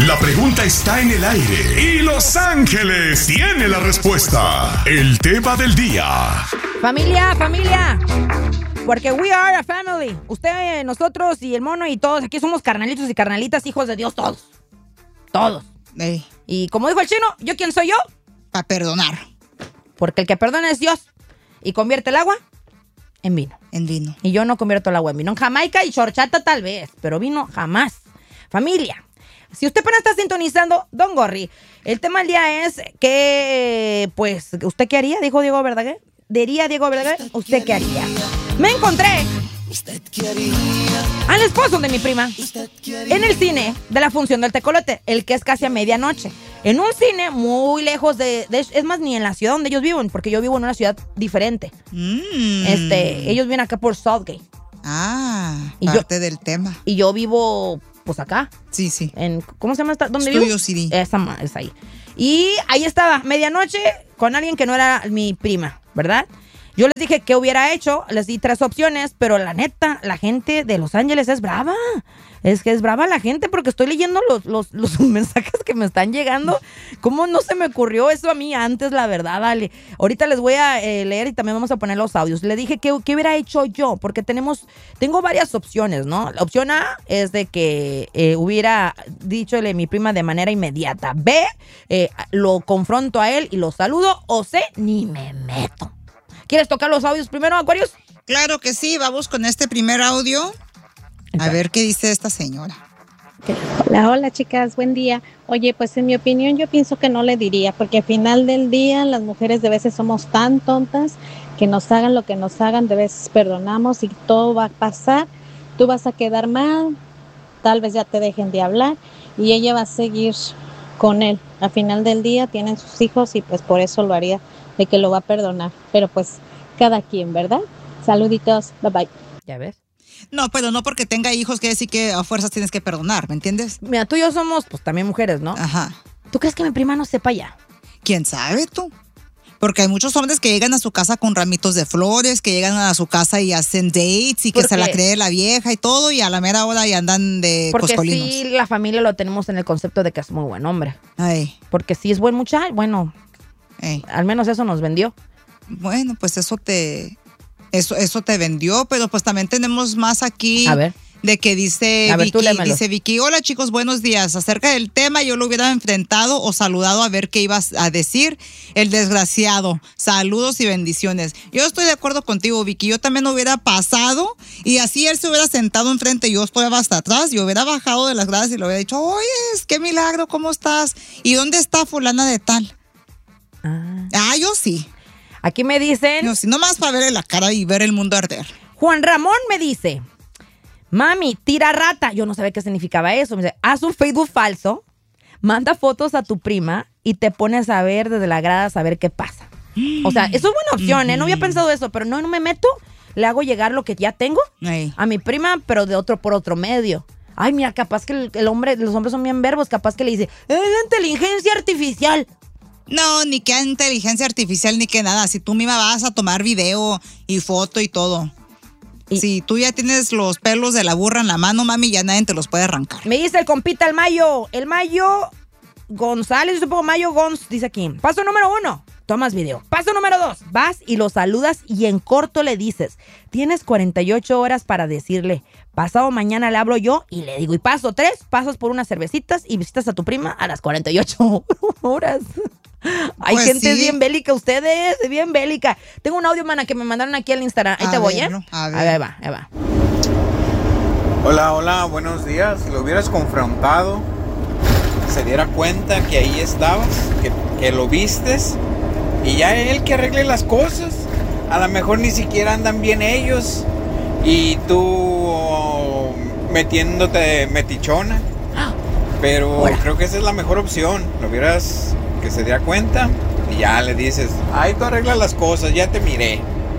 La pregunta está en el aire y Los Ángeles tiene la respuesta. El tema del día. Familia, porque we are a family. Usted, nosotros y el mono y todos aquí somos carnalitos y carnalitas, hijos de Dios todos. Todos. Y como dijo el chino, ¿yo quién soy yo? Para perdonar. Porque el que perdona es Dios y convierte el agua en vino. En vino. Y yo no convierto el agua en vino. En Jamaica y horchata tal vez, pero vino jamás. Familia, si usted apenas está sintonizando, don Gorri, el tema del día es que, pues, ¿usted qué haría? Dijo Diego Verdaguer. Diría Diego Verdaguer, ¿usted qué haría? Me encontré al esposo de mi prima en el cine de la función del Tecolote, el que es casi a medianoche. En un cine muy lejos es más, ni en la ciudad donde ellos viven, porque yo vivo en una ciudad diferente. Ellos viven acá por Southgate. Y parte del tema. Y yo vivo, pues acá. Sí. ¿Cómo se llama esta? ¿Dónde Studio vivo? City. Esa es ahí. Y ahí estaba, medianoche, con alguien que no era mi prima, ¿verdad? Yo les dije qué hubiera hecho, les di 3 opciones, pero la neta, la gente de Los Ángeles es brava. Es que es brava la gente porque estoy leyendo los mensajes que me están llegando. ¿Cómo no se me ocurrió eso a mí antes, la verdad? Dale. Ahorita les voy a leer y también vamos a poner los audios. Le dije qué hubiera hecho yo, porque tengo varias opciones, ¿no? La opción A es de que hubiera dichole mi prima de manera inmediata. B, lo confronto a él y lo saludo. O C, ni me meto. ¿Quieres tocar los audios primero, Aquarius? Claro que sí, vamos con este primer audio. A ver qué dice esta señora. Hola chicas, buen día. Oye, pues en mi opinión yo pienso que no le diría, porque al final del día las mujeres de veces somos tan tontas que nos hagan lo que nos hagan, de veces perdonamos y todo va a pasar. Tú vas a quedar mal, tal vez ya te dejen de hablar y ella va a seguir con él. Al final del día tienen sus hijos y pues por eso lo haría, de que lo va a perdonar. Pero pues cada quien, ¿verdad? Saluditos, bye bye. ¿Ya ves? No, pero no porque tenga hijos quiere decir que a fuerzas tienes que perdonar, ¿me entiendes? Mira, tú y yo somos, pues, también mujeres, ¿no? Ajá. ¿Tú crees que mi prima no sepa ya? ¿Quién sabe tú? Porque hay muchos hombres que llegan a su casa con ramitos de flores, que llegan a su casa y hacen dates y que se la cree la vieja y todo, y a la mera hora y andan de coscolinos. Porque sí, la familia lo tenemos en el concepto de que es muy buen hombre. Porque sí es buen muchacho, bueno, al menos eso nos vendió. Bueno, pues eso te vendió, pero pues también tenemos más aquí. A ver. De que dice Vicky, hola chicos, buenos días. Acerca del tema, yo lo hubiera enfrentado o saludado a ver qué ibas a decir. El desgraciado. Saludos y bendiciones. Yo estoy de acuerdo contigo, Vicky. Yo también hubiera pasado y así él se hubiera sentado enfrente. Yo estoy hasta atrás y hubiera bajado de las gradas y le hubiera dicho, oye, qué milagro, ¿cómo estás? ¿Y dónde está fulana de tal? Yo sí. Aquí me dicen... Yo sí, nomás para verle la cara y ver el mundo arder. Juan Ramón me dice... Mami, tira rata. Yo no sabía qué significaba eso. Me dice, haz un Facebook falso, manda fotos a tu prima y te pones a ver desde la grada a ver qué pasa. O sea, eso es buena opción, ¿eh? No había pensado eso, pero no me meto. Le hago llegar lo que ya tengo a mi prima, pero por otro medio. Ay, mira, capaz que los hombres son bien verbos. Capaz que le dice, es inteligencia artificial. No, ni que inteligencia artificial ni que nada. Si tú misma vas a tomar video y foto y todo. Si tú ya tienes los pelos de la burra en la mano, mami, ya nadie te los puede arrancar. Me dice el compita, el Mayo González, yo supongo Mayo Gonz, dice aquí. Paso número 1, tomas video. Paso número 2, vas y lo saludas y en corto le dices, tienes 48 horas para decirle, pasado mañana le hablo yo y le digo. Y paso 3, pasas por unas cervecitas y visitas a tu prima a las 48 horas. Hay pues gente sí. bien bélica, ustedes, bien bélica. Tengo un audio, mana, que me mandaron aquí al Instagram. Ahí te voy, ¿eh? A ver. Ahí va. Hola, buenos días. Si lo hubieras confrontado, se diera cuenta que ahí estabas, que lo vistes, y ya él que arregle las cosas. A lo mejor ni siquiera andan bien ellos, y tú metiéndote metichona. Pero creo que esa es la mejor opción. Lo hubieras... que se diera cuenta y ya le dices, ay, tú arreglas las cosas, ya te miré.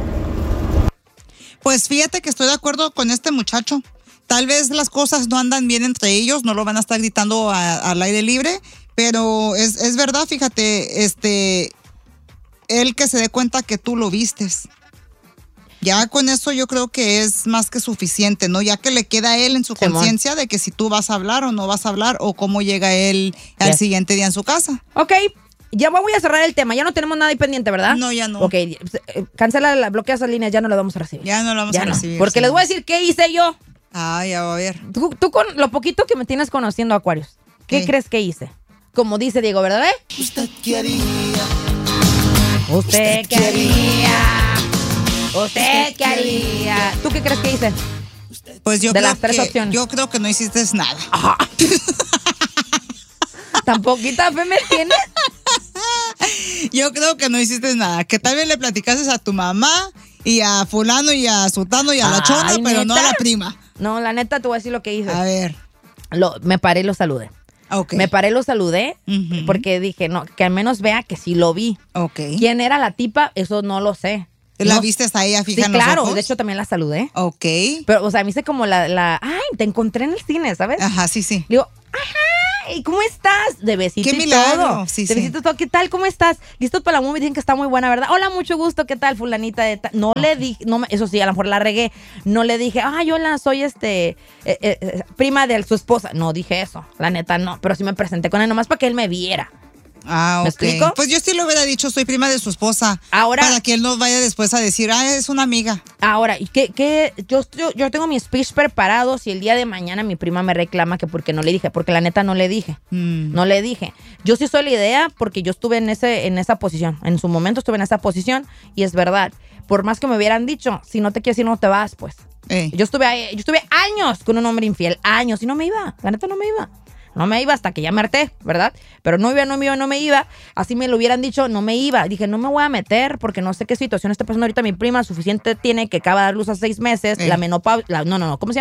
Pues fíjate que estoy de acuerdo con este muchacho. Tal vez las cosas no andan bien entre ellos, no lo van a estar gritando al aire libre, pero es verdad, fíjate, él que se dé cuenta que tú lo vistes. Ya con eso yo creo que es más que suficiente, ¿no? Ya que le queda a él en su conciencia de que si tú vas a hablar o no vas a hablar o cómo llega él al siguiente día en su casa. Ok, ya voy a cerrar el tema. Ya no tenemos nada ahí pendiente, ¿verdad? No, ya no. Ok, cancela, bloquea esas líneas, ya no las vamos a recibir. Ya no las vamos a recibir. Porque les voy a decir qué hice yo. Ah, ya va a ver. Tú con lo poquito que me tienes conociendo, Aquarius, ¿qué crees que hice? Como dice Diego, ¿verdad? ¿Usted qué haría? ¿Usted qué haría? ¿Usted qué haría? ¿Tú qué crees que hice? Pues yo, de creo las tres que, opciones. yo creo que no hiciste nada. ¿Tan poquita fe me tienes? Yo creo que no hiciste nada. Que tal vez le platicases a tu mamá y a fulano y a sutano y a la chona, pero ¿neta? no a la prima. No, la neta te voy a decir lo que hice. A ver. Me paré y lo saludé. Okay. Me paré y lo saludé porque dije, no, que al menos vea que sí lo vi. Okay. ¿Quién era la tipa? Eso no lo sé. ¿La no, viste hasta ella fija sí, en los claro, ojos? de hecho también la saludé. Ok. Pero, o sea, me hice como ay, te encontré en el cine, ¿sabes? Ajá, sí, sí. Le digo, ajá, ¿y cómo estás? De besitos Qué y milagro. todo. Sí, de besitos todo. ¿Qué tal? ¿Cómo estás? ¿Listos para la movie? Dicen que está muy buena, ¿verdad? Hola, mucho gusto. ¿Qué tal, fulanita de tal? No le dije, eso sí, a lo mejor la regué. No le dije, hola, soy prima de su esposa. No dije eso, la neta no. Pero sí me presenté con él nomás para que él me viera. Ah, ok. ¿Me explico? Pues yo sí le hubiera dicho, soy prima de su esposa. Ahora, para que él no vaya después a decir, es una amiga. Ahora, yo tengo mi speech preparado si el día de mañana mi prima me reclama que porque no le dije, porque la neta no le dije. No le dije. Yo sí soy la idea porque yo estuve en esa posición. En su momento estuve en esa posición y es verdad. Por más que me hubieran dicho, si no te quieres ir, no te vas, pues. Yo estuve años con un hombre infiel, años, y no me iba. La neta no me iba. No me iba hasta que ya me harté, ¿verdad? Pero no me iba. Así me lo hubieran dicho, no me iba. Dije, no me voy a meter porque no sé qué situación está pasando ahorita mi prima. Suficiente tiene que acaba de dar luz a 6 meses. La menopausia, no. ¿Cómo se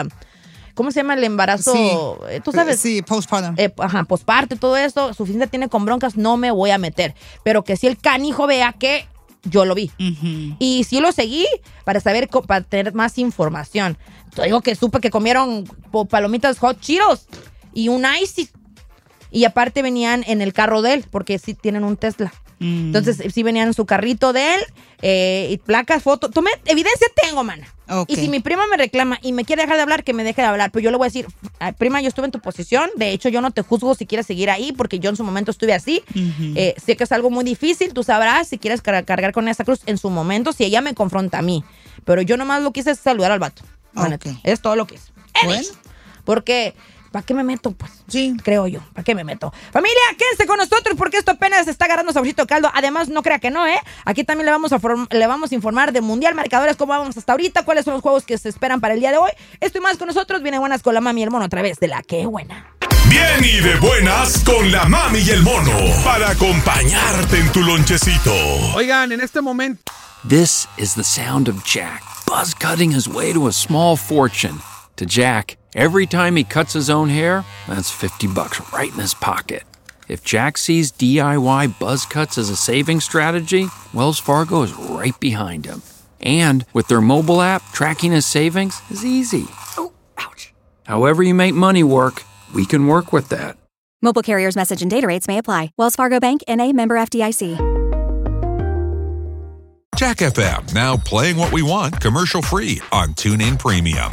llama el embarazo? Sí. ¿Tú sabes? Sí, postpartum. Postparto y todo eso. Suficiente tiene con broncas, no me voy a meter. Pero que si el canijo vea que yo lo vi. Y sí lo seguí para tener más información. Te digo que supe que comieron palomitas Hot Cheetos y un Icy. Y aparte venían en el carro de él, porque sí tienen un Tesla. Entonces sí venían en su carrito de él, y placas, fotos. Evidencia tengo, mana. Okay. Y si mi prima me reclama y me quiere dejar de hablar, que me deje de hablar. Pero yo le voy a decir, prima, yo estuve en tu posición. De hecho, yo no te juzgo si quieres seguir ahí, porque yo en su momento estuve así. Sé que es algo muy difícil, tú sabrás si quieres cargar con esa cruz en su momento, si ella me confronta a mí. Pero yo nomás lo que hice es saludar al vato. Okay. Es todo lo que hice. Bueno. Porque ¿para qué me meto? Pues sí, creo yo. ¿Para qué me meto? Familia, quédense con nosotros porque esto apenas está agarrando saborcito caldo. Además, no crea que no, ¿eh? Aquí también le vamos a informar de Mundial, marcadores, cómo vamos hasta ahorita, cuáles son los juegos que se esperan para el día de hoy. Esto y más con nosotros. Viene Buenas con la Mami y el Mono a través de La Qué Buena. Bien y de buenas con la Mami y el Mono para acompañarte en tu lonchecito. Oigan, en este momento. This is the sound of Jack, buzz cutting his way to a small fortune. To Jack, every time he cuts his own hair, that's $50 right in his pocket. If Jack sees DIY buzz cuts as a saving strategy, Wells Fargo is right behind him. And with their mobile app, tracking his savings is easy. Oh, ouch. However you make money work, we can work with that. Mobile carriers' message and data rates may apply. Wells Fargo Bank, N.A., member FDIC. Jack FM, now playing what we want commercial-free on TuneIn Premium.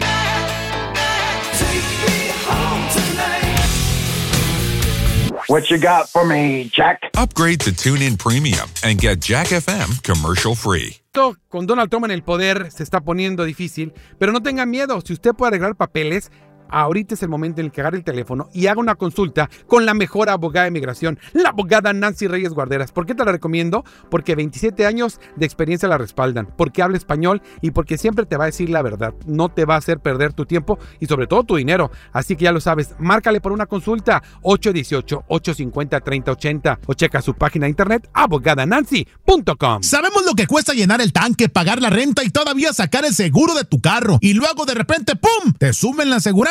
What you got for me, Jack? Upgrade to TuneIn Premium and get Jack FM commercial-free. Con Donald Trump en el poder se está poniendo difícil, pero no tenga miedo. Si usted puede arreglar papeles, ahorita es el momento en el que agarre el teléfono y haga una consulta con la mejor abogada de migración, la abogada Nancy Reyes Guarderas. ¿Por qué te la recomiendo? Porque 27 años de experiencia la respaldan, porque habla español y porque siempre te va a decir la verdad. No te va a hacer perder tu tiempo y sobre todo tu dinero. Así que ya lo sabes, márcale por una consulta 818-850-3080 o checa su página de internet abogadanancy.com. Sabemos lo que cuesta llenar el tanque, pagar la renta y todavía sacar el seguro de tu carro y luego de repente ¡pum! Te suben la aseguranza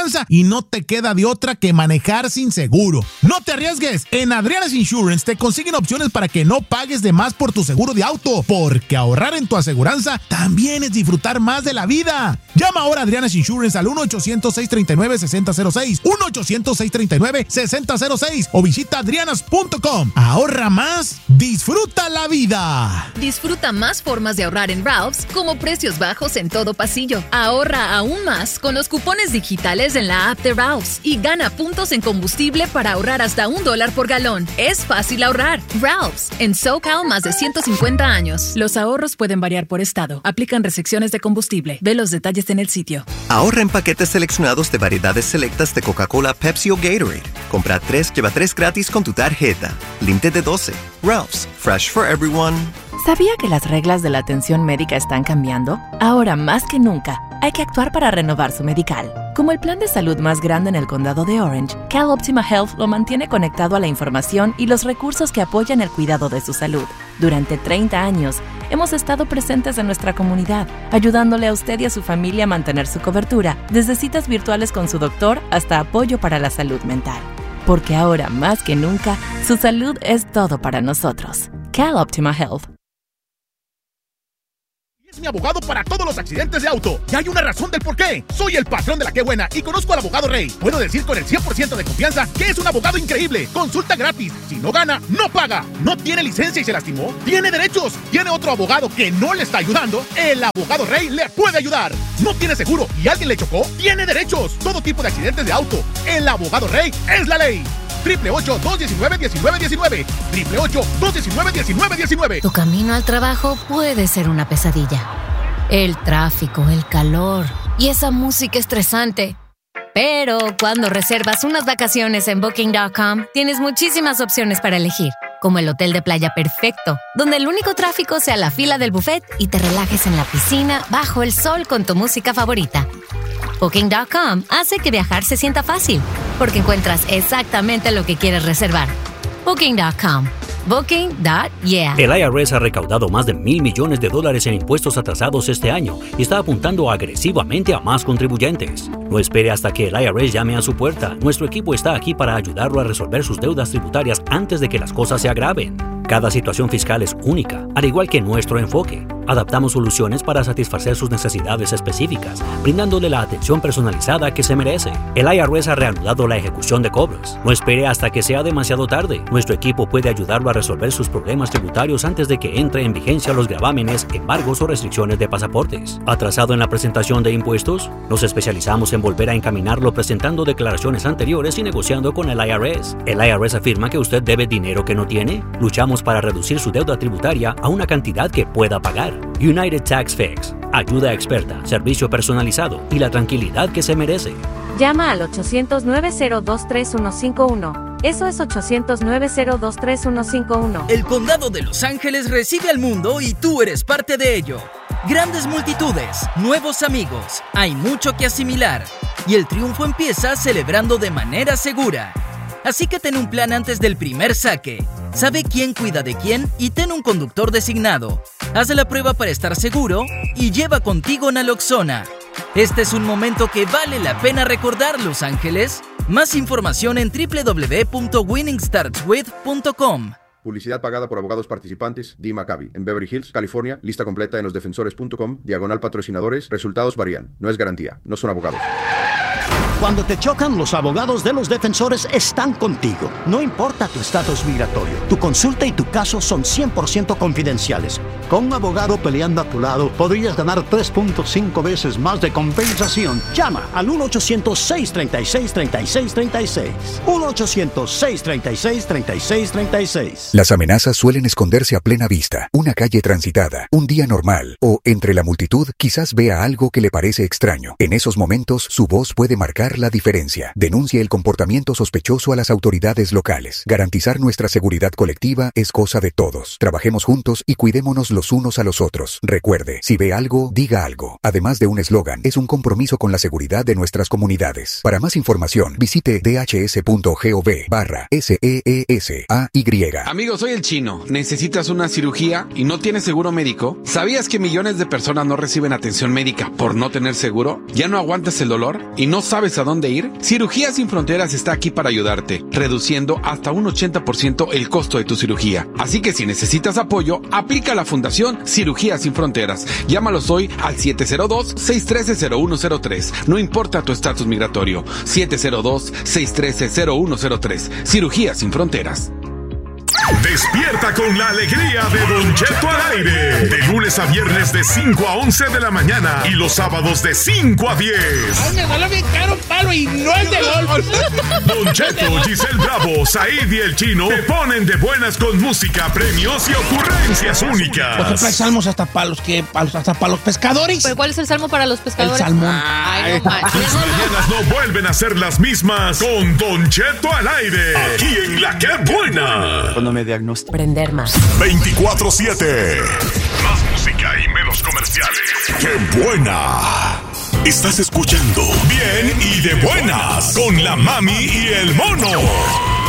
aseguranza y no te queda de otra que manejar sin seguro. No te arriesgues. En Adriana's Insurance te consiguen opciones para que no pagues de más por tu seguro de auto, porque ahorrar en tu aseguranza también es disfrutar más de la vida. Llama ahora a Adriana's Insurance al 1-800-639-6006, 1-800-639-6006 o visita adrianas.com. Ahorra más, disfruta la vida. Disfruta más formas de ahorrar en Ralph's, como precios bajos en todo pasillo. Ahorra aún más con los cupones digitales en la app de Ralph's y gana puntos en combustible para ahorrar hasta $1 por galón. Es fácil ahorrar. Ralph's, en SoCal más de 150 años. Los ahorros pueden variar por estado. Aplican restricciones de combustible. Ve los detalles en el sitio. Ahorra en paquetes seleccionados de variedades selectas de Coca-Cola, Pepsi o Gatorade. Compra 3, lleva 3 gratis con tu tarjeta. Límite de 12. Ralph's, fresh for everyone. ¿Sabía que las reglas de la atención médica están cambiando? Ahora más que nunca, hay que actuar para renovar su medical. Como el plan de salud más grande en el condado de Orange, CalOptima Health lo mantiene conectado a la información y los recursos que apoyan el cuidado de su salud. Durante 30 años, hemos estado presentes en nuestra comunidad, ayudándole a usted y a su familia a mantener su cobertura, desde citas virtuales con su doctor hasta apoyo para la salud mental. Porque ahora más que nunca, su salud es todo para nosotros. CalOptima Health. Es mi abogado para todos los accidentes de auto. Y hay una razón del por qué. Soy el patrón de la Qué Buena y conozco al abogado Rey. Puedo decir con el 100% de confianza que es un abogado increíble. Consulta gratis. Si no gana, no paga. ¿No tiene licencia y se lastimó? Tiene derechos. ¿Tiene otro abogado que no le está ayudando? El abogado Rey le puede ayudar. ¿No tiene seguro y alguien le chocó? Tiene derechos. Todo tipo de accidentes de auto. El abogado Rey es la ley. 888-219-1919. 888-219-1919. Tu camino al trabajo puede ser una pesadilla. El tráfico, el calor y esa música estresante. Pero cuando reservas unas vacaciones en Booking.com, tienes muchísimas opciones para elegir, como el hotel de playa perfecto, donde el único tráfico sea la fila del buffet y te relajes en la piscina bajo el sol con tu música favorita. Booking.com hace que viajar se sienta fácil, porque encuentras exactamente lo que quieres reservar. Booking.com. Booking.yeah. El IRS ha recaudado más de $1,000 millones en impuestos atrasados este año y está apuntando agresivamente a más contribuyentes. No espere hasta que el IRS llame a su puerta. Nuestro equipo está aquí para ayudarlo a resolver sus deudas tributarias antes de que las cosas se agraven. Cada situación fiscal es única, al igual que nuestro enfoque. Adaptamos soluciones para satisfacer sus necesidades específicas, brindándole la atención personalizada que se merece. El IRS ha reanudado la ejecución de cobros. No espere hasta que sea demasiado tarde. Nuestro equipo puede ayudarlo a resolver sus problemas tributarios antes de que entre en vigencia los gravámenes, embargos o restricciones de pasaportes. ¿Atrasado en la presentación de impuestos? Nos especializamos en volver a encaminarlo presentando declaraciones anteriores y negociando con el IRS. ¿El IRS afirma que usted debe dinero que no tiene? Luchamos para reducir su deuda tributaria a una cantidad que pueda pagar. United Tax Fix. Ayuda experta, servicio personalizado y la tranquilidad que se merece. Llama al 800-902-3151. Eso es 800-902-3151. El Condado de Los Ángeles recibe al mundo y tú eres parte de ello. Grandes multitudes, nuevos amigos, hay mucho que asimilar. Y el triunfo empieza celebrando de manera segura. Así que ten un plan antes del primer saque. Sabe quién cuida de quién y ten un conductor designado. Haz la prueba para estar seguro y lleva contigo naloxona. Este es un momento que vale la pena recordar, Los Ángeles. Más información en www.winningstartswith.com. Publicidad pagada por abogados participantes. Dee Maccabi, en Beverly Hills, California. Lista completa en losdefensores.com. /patrocinadores. Resultados varían. No es garantía. No son abogados. Cuando te chocan, los abogados de Los Defensores están contigo. No importa tu estatus migratorio, tu consulta y tu caso son 100% confidenciales. Con un abogado peleando a tu lado, podrías ganar 3.5 veces más de compensación. Llama al 1-800-636-3636. 1-800-636-3636. Las amenazas suelen esconderse a plena vista. Una calle transitada, un día normal o entre la multitud quizás vea algo que le parece extraño. En esos momentos, su voz puede marcar la diferencia. Denuncie el comportamiento sospechoso a las autoridades locales. Garantizar nuestra seguridad colectiva es cosa de todos. Trabajemos juntos y cuidémonos los unos a los otros. Recuerde, si ve algo, diga algo. Además de un eslogan, es un compromiso con la seguridad de nuestras comunidades. Para más información, visite dhs.gov/SEESAY. Amigo, soy el Chino. ¿Necesitas una cirugía y no tienes seguro médico? ¿Sabías que millones de personas no reciben atención médica por no tener seguro? ¿Ya no aguantas el dolor y no sabes a a dónde ir? Cirugía Sin Fronteras está aquí para ayudarte, reduciendo hasta un 80% el costo de tu cirugía. Así que si necesitas apoyo, aplica a la Fundación Cirugía Sin Fronteras. Llámalos hoy al 702-613-0103. No importa tu estatus migratorio. 702-613-0103. Cirugía Sin Fronteras. Despierta con la alegría de Don Cheto al aire. De lunes a viernes de 5 a 11 de la mañana. Y los sábados de 5 a 10. Ay, me sale bien caro un palo y no el de golf. Don Cheto, Giselle Bravo, Said y el Chino te ponen de buenas con música, premios y ocurrencias únicas. Por ejemplo, hay salmos hasta para los pescadores. ¿Pero cuál es el salmo para los pescadores? El salmón. Ay, no manches. Tus mañanas no vuelven a ser las mismas con Don Cheto al aire. Aquí en La Que Buena. Cuando me diagnostican. Prender más. 24/7. Más música y menos comerciales. ¡Qué buena! Estás escuchando Bien y de Buenas con la Mami y el Mono.